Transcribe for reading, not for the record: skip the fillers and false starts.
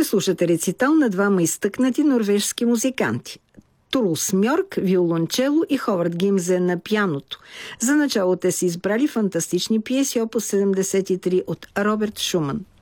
Ще слушате рецитал на двама изтъкнати норвежски музиканти. Трулс Мьорк, виолончело и Ховард Гимзе на пианото. За начало те си избрали фантастични пиеси опус 73 от Роберт Шуман.